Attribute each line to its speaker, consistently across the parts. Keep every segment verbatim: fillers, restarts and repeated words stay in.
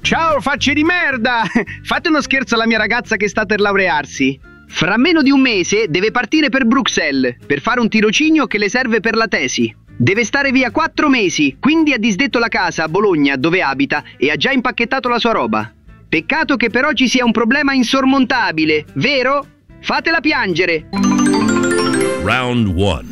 Speaker 1: Ciao facce di merda! Fate uno scherzo alla mia ragazza che sta per laurearsi. Fra meno di un mese deve partire per Bruxelles per fare un tirocinio che le serve per la tesi. Deve stare via quattro mesi, quindi ha disdetto la casa a Bologna dove abita e ha già impacchettato la sua roba. Peccato che per oggi sia un problema insormontabile, vero? Fatela piangere!
Speaker 2: Round one.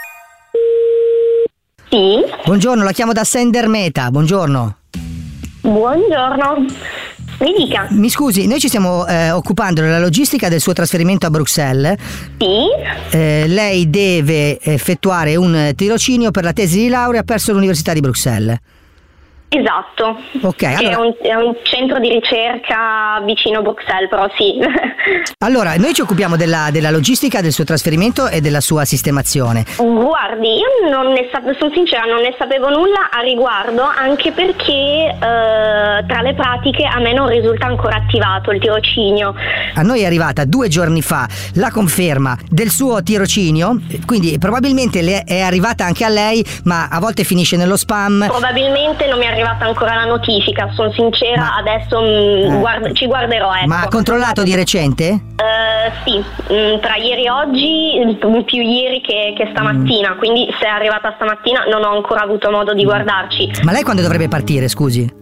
Speaker 3: Sì?
Speaker 4: Buongiorno, la chiamo da Sender Meta, buongiorno.
Speaker 3: Buongiorno. Mi dica.
Speaker 4: Mi scusi, noi ci stiamo eh, occupando della logistica del suo trasferimento a Bruxelles.
Speaker 3: Sì?
Speaker 4: Eh, lei deve effettuare un tirocinio per la tesi di laurea presso l'Università di Bruxelles.
Speaker 3: Esatto.
Speaker 4: Ok, allora...
Speaker 3: È un, è un centro di ricerca vicino a Bruxelles, però sì.
Speaker 4: Allora, noi ci occupiamo della, della logistica del suo trasferimento e della sua sistemazione.
Speaker 3: Guardi, io non ne sapevo, sono sincera, non ne sapevo nulla a riguardo, anche perché eh, tra le pratiche a me non risulta ancora attivato il tirocinio.
Speaker 4: A noi è arrivata due giorni fa la conferma del suo tirocinio, quindi probabilmente le è arrivata anche a lei, ma a volte finisce nello spam.
Speaker 3: Probabilmente non mi è arrivata ancora la notifica, sono sincera,
Speaker 4: ma,
Speaker 3: adesso
Speaker 4: eh,
Speaker 3: mh, guarda, ci guarderò. Ecco.
Speaker 4: Ma ha controllato di recente?
Speaker 3: Uh, sì, mh, tra ieri e oggi, più ieri che, che stamattina, mm. quindi se è arrivata stamattina non ho ancora avuto modo di guardarci.
Speaker 4: Ma lei quando dovrebbe partire, scusi?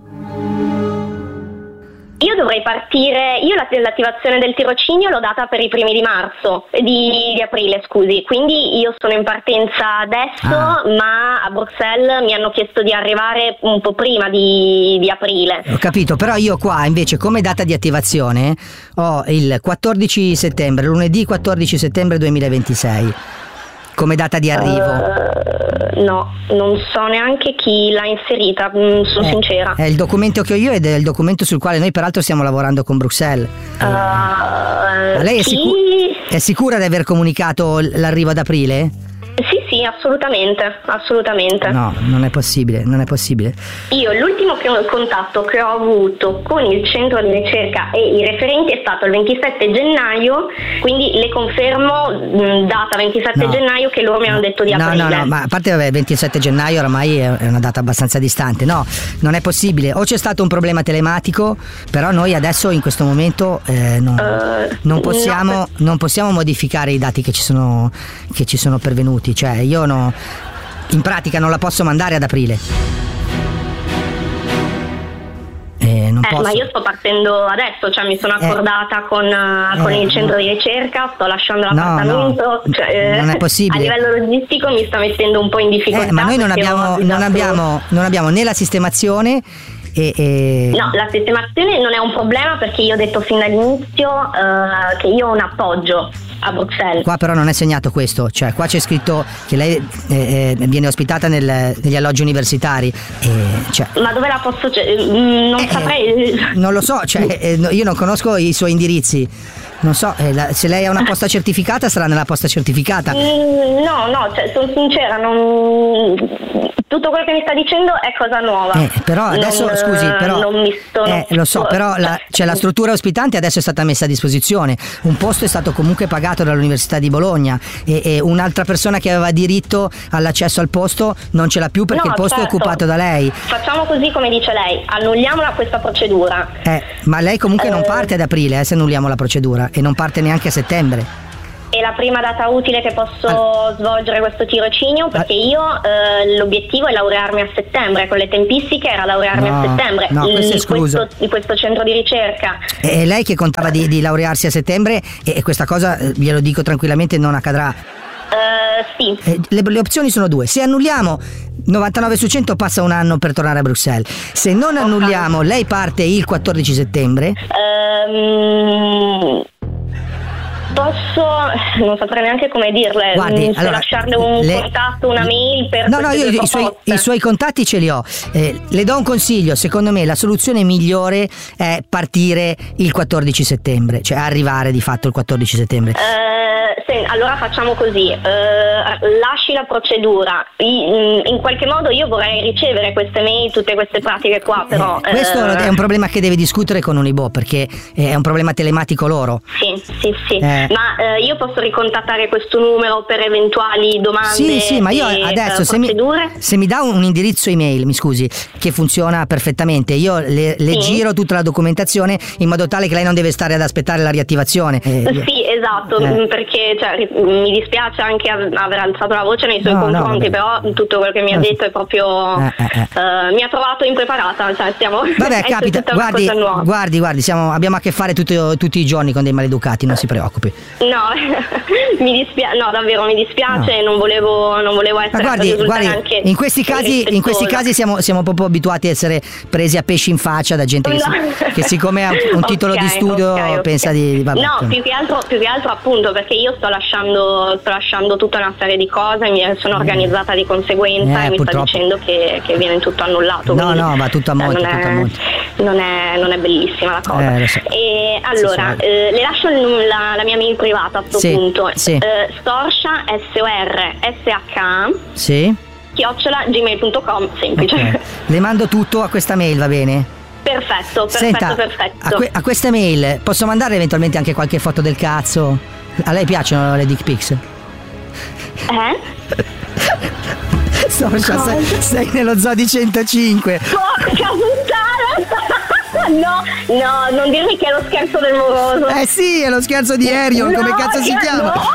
Speaker 3: Io dovrei partire, io l'attivazione del tirocinio l'ho data per i primi di marzo, di, di aprile scusi, quindi io sono in partenza adesso, ah. ma a Bruxelles mi hanno chiesto di arrivare un po' prima di, di aprile.
Speaker 4: Ho capito, però io qua invece come data di attivazione ho il quattordici settembre, lunedì quattordici settembre duemilaventisei. Come data di arrivo?
Speaker 3: Uh, no, non so neanche chi l'ha inserita, sono
Speaker 4: eh,
Speaker 3: sincera.
Speaker 4: È il documento che ho io ed è il documento sul quale noi peraltro stiamo lavorando con Bruxelles.
Speaker 3: Uh,
Speaker 4: Ma lei è, sicu- è sicura di aver comunicato l'arrivo ad aprile?
Speaker 3: Sì, sì, assolutamente, assolutamente.
Speaker 4: No, non è possibile, non è possibile.
Speaker 3: Io l'ultimo che ho, contatto che ho avuto con il centro di ricerca e i referenti è stato il ventisette gennaio, quindi le confermo mh, data ventisette
Speaker 4: no,
Speaker 3: gennaio che loro mi hanno detto di
Speaker 4: no,
Speaker 3: aprile.
Speaker 4: No, no, no, ma a parte vabbè, ventisette gennaio oramai è una data abbastanza distante, no, non è possibile. O c'è stato un problema telematico, però noi adesso in questo momento eh, no, uh, non, possiamo, no, per... non possiamo modificare i dati che ci sono, che ci sono pervenuti. Cioè io no, in pratica non la posso mandare ad aprile. Eh, non
Speaker 3: eh,
Speaker 4: posso.
Speaker 3: Ma io sto partendo adesso, cioè mi sono accordata eh, con, uh, con eh, il centro di ricerca, sto lasciando l'appartamento,
Speaker 4: no,
Speaker 3: cioè,
Speaker 4: non è possibile.
Speaker 3: A livello logistico mi sta mettendo un po' in difficoltà.
Speaker 4: Eh, ma noi non abbiamo, non, abbiamo, non abbiamo né la sistemazione e, e...
Speaker 3: No, la sistemazione non è un problema perché io ho detto fin dall'inizio uh, che io ho un appoggio a Bruxelles.
Speaker 4: Qua però non è segnato questo, cioè qua c'è scritto che lei eh, eh, viene ospitata nel, negli alloggi universitari e, cioè,
Speaker 3: ma dove la posso, cioè, non
Speaker 4: eh,
Speaker 3: saprei,
Speaker 4: non lo so, cioè, eh, io non conosco i suoi indirizzi, non so, eh, la, se lei ha una posta certificata sarà nella posta certificata.
Speaker 3: Mm, no, no, cioè, sono sincera, non... tutto quello che mi sta dicendo è cosa nuova.
Speaker 4: Eh, però adesso,
Speaker 3: non,
Speaker 4: scusi, però
Speaker 3: non mi sono...
Speaker 4: eh, lo so, però la, cioè, la struttura ospitante adesso è stata messa a disposizione. Un posto è stato comunque pagato dall'Università di Bologna e, e un'altra persona che aveva diritto all'accesso al posto non ce l'ha più perché
Speaker 3: no,
Speaker 4: il posto
Speaker 3: certo.
Speaker 4: è occupato da lei.
Speaker 3: Facciamo così come dice lei, annulliamola questa procedura.
Speaker 4: Eh, ma lei comunque eh... non parte ad aprile eh, se annulliamo la procedura e non parte neanche a settembre.
Speaker 3: È la prima data utile che posso allora. svolgere questo tirocinio perché io eh, l'obiettivo è laurearmi a settembre, con le tempistiche era laurearmi no, a settembre.
Speaker 4: No, questo è escluso.
Speaker 3: Questo, questo centro di ricerca.
Speaker 4: È lei che contava di, di laurearsi a settembre e, e questa cosa, glielo dico tranquillamente, non accadrà.
Speaker 3: Uh, sì.
Speaker 4: Eh, le, le opzioni sono due. Se annulliamo, novantanove su cento passa un anno per tornare a Bruxelles. Se non annulliamo, okay. lei parte il quattordici settembre.
Speaker 3: Um... Posso, non saprei neanche come dirle.
Speaker 4: Guardi,
Speaker 3: se
Speaker 4: allora,
Speaker 3: lasciarle un
Speaker 4: le,
Speaker 3: contatto, una mail per
Speaker 4: no no io i suoi, i suoi contatti ce li ho. Eh, le do un consiglio, secondo me la soluzione migliore è partire il quattordici settembre, cioè arrivare di fatto il quattordici settembre.
Speaker 3: Eh, se, allora facciamo così, eh, lasci la procedura, in, in qualche modo io vorrei ricevere queste mail, tutte queste pratiche qua, però
Speaker 4: eh, questo
Speaker 3: eh,
Speaker 4: è un problema che deve discutere con Unibo perché è un problema telematico loro.
Speaker 3: Sì sì sì
Speaker 4: eh, Eh.
Speaker 3: Ma eh, io posso ricontattare questo numero per eventuali domande?
Speaker 4: Sì, sì, ma io
Speaker 3: e,
Speaker 4: adesso
Speaker 3: eh,
Speaker 4: se, mi, se mi dà un, un indirizzo email, mi scusi, che funziona perfettamente, io le, le
Speaker 3: sì.
Speaker 4: giro tutta la documentazione in modo tale che lei non deve stare ad aspettare la riattivazizione. Eh,
Speaker 3: sì, esatto,
Speaker 4: eh.
Speaker 3: perché cioè, mi dispiace anche aver alzato la voce nei suoi
Speaker 4: No,
Speaker 3: confronti,
Speaker 4: no,
Speaker 3: però tutto quello che mi ha detto è proprio
Speaker 4: eh, eh, eh.
Speaker 3: Uh, mi ha trovato impreparata, cioè stiamo
Speaker 4: Vabbè,
Speaker 3: è
Speaker 4: capita,
Speaker 3: tutta una
Speaker 4: guardi,
Speaker 3: cosa nuova.
Speaker 4: guardi, guardi, siamo, abbiamo a che fare tutti, tutti i giorni con dei maleducati, non si preoccupi.
Speaker 3: No, mi dispiace, no, davvero mi dispiace, no. non volevo non volevo essere.
Speaker 4: Ma guardi, guardi
Speaker 3: anche
Speaker 4: in questi casi, in questi casi siamo, siamo proprio abituati a essere presi a pesci in faccia da gente che,
Speaker 3: no.
Speaker 4: si, che siccome ha un titolo
Speaker 3: okay,
Speaker 4: di studio
Speaker 3: okay, okay.
Speaker 4: pensa di vabbè,
Speaker 3: no,
Speaker 4: insomma.
Speaker 3: più che altro più che altro appunto perché io sto lasciando sto lasciando tutta una serie di cose, mi sono organizzata di conseguenza
Speaker 4: Eh,
Speaker 3: e mi
Speaker 4: purtroppo.
Speaker 3: sta dicendo che, che viene tutto annullato.
Speaker 4: No,
Speaker 3: quindi,
Speaker 4: no, va tutto a monte,
Speaker 3: non,
Speaker 4: tutto
Speaker 3: è,
Speaker 4: a monte.
Speaker 3: non, è, non è bellissima la cosa.
Speaker 4: Eh, lo so.
Speaker 3: E allora,
Speaker 4: Sì,
Speaker 3: eh, le lascio il- la, la mia mail privata a questo
Speaker 4: Sì,
Speaker 3: punto.
Speaker 4: sì.
Speaker 3: Eh, Storscia, S O R S H A,
Speaker 4: Sì?
Speaker 3: chiocciola gmail punto com, semplice.
Speaker 4: Ok. Le mando tutto a questa mail, va bene?
Speaker 3: Perfetto, perfetto,
Speaker 4: Senta,
Speaker 3: perfetto.
Speaker 4: A, que- a questa mail posso mandare eventualmente anche qualche foto del cazzo? A lei piacciono le dick pics?
Speaker 3: Eh?
Speaker 4: Socia, sei, sei nello zoo di centocinque.
Speaker 3: Porca puttana! No, no, non dirmi che è lo scherzo del moroso.
Speaker 4: Eh sì, è lo scherzo di Arion,
Speaker 3: No,
Speaker 4: come cazzo si
Speaker 3: che-
Speaker 4: chiama?
Speaker 3: No.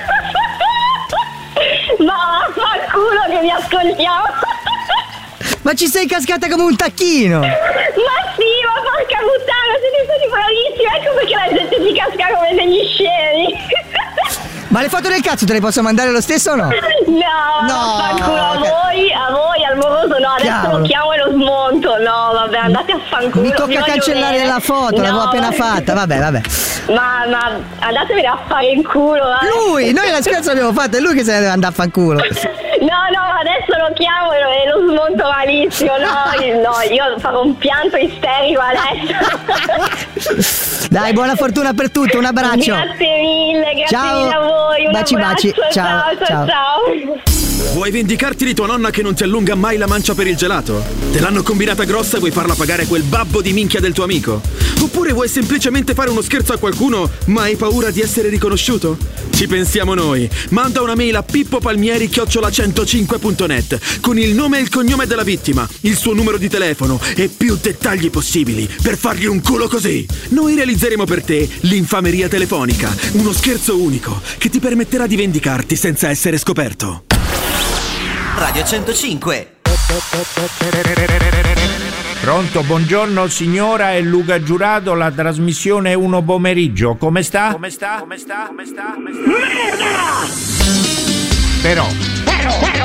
Speaker 3: Ma vaffanculo che mi ascoltiamo.
Speaker 4: Ma ci sei cascata come un tacchino!
Speaker 3: Ma sì, ma porca puttana, siete stati bravissimi, ecco perché la gente si casca come degli scemi.
Speaker 4: Ma le foto del cazzo te le posso mandare lo stesso o no?
Speaker 3: No,
Speaker 4: No,
Speaker 3: vaffanculo a
Speaker 4: che-
Speaker 3: voi, a voi, al moroso no, adesso
Speaker 4: Cavolo.
Speaker 3: lo chiamo e lo smonto. No, vabbè, andate a fanculo.
Speaker 4: Mi
Speaker 3: vi
Speaker 4: tocca
Speaker 3: voglio
Speaker 4: cancellare
Speaker 3: bene.
Speaker 4: la foto,
Speaker 3: No,
Speaker 4: l'avevo appena
Speaker 3: vabbè.
Speaker 4: fatta, vabbè, vabbè.
Speaker 3: Ma, ma andatevene a fare in culo. Eh.
Speaker 4: Lui, noi la scherzo l'abbiamo fatta, è lui che se ne deve andare a fanculo.
Speaker 3: No, no, adesso lo chiamo e lo, e lo smonto malissimo. No, io- no, io farò un pianto isterico adesso.
Speaker 4: Dai, buona fortuna per tutto, un abbraccio.
Speaker 3: Grazie mille, grazie
Speaker 4: Ciao.
Speaker 3: mille a voi. Un
Speaker 4: Baci,
Speaker 3: abbraccio.
Speaker 4: baci. Ciao,
Speaker 3: ciao, ciao.
Speaker 4: ciao.
Speaker 3: ciao.
Speaker 5: Vuoi vendicarti di tua nonna che non ti allunga mai la mancia per il gelato? Te l'hanno combinata grossa e vuoi farla pagare quel babbo di minchia del tuo amico? Oppure vuoi semplicemente fare uno scherzo a qualcuno ma hai paura di essere riconosciuto? Ci pensiamo noi. Manda una mail a pippopalmieri chiocciola centocinque punto net con il nome e il cognome della vittima, il suo numero di telefono e più dettagli possibili per fargli un culo così. Noi realizzeremo per te l'infameria telefonica, uno scherzo unico che ti permetterà di vendicarti senza essere scoperto.
Speaker 6: Radio centocinque.
Speaker 7: Pronto, buongiorno signora, è Luca Giurato, la trasmissione è uno pomeriggio. Come sta? Come sta? Come sta? Come sta? Come sta? Però, però, però,